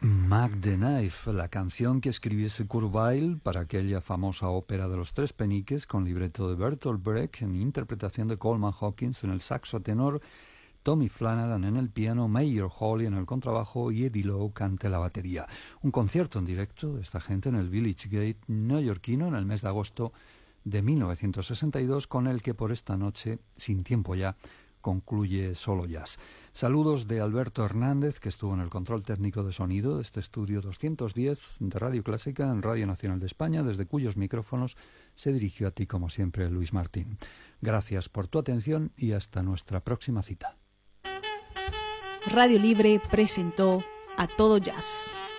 Mac the Knife, la canción que escribiese Kurt Weill para aquella famosa ópera de los Tres Peniques con libreto de Bertolt Brecht en interpretación de Coleman Hawkins en el saxo tenor, Tommy Flanagan en el piano, Mayor Hawley en el contrabajo y Eddie Lowe cante la batería. Un concierto en directo de esta gente en el Village Gate neoyorquino en el mes de agosto de 1962, con el que por esta noche, sin tiempo ya, concluye Solo Jazz. Saludos de Alberto Hernández, que estuvo en el control técnico de sonido de este estudio 210 de Radio Clásica en Radio Nacional de España, desde cuyos micrófonos se dirigió a ti, como siempre, Luis Martín. Gracias por tu atención y hasta nuestra próxima cita. Radio Libre presentó A Todo Jazz.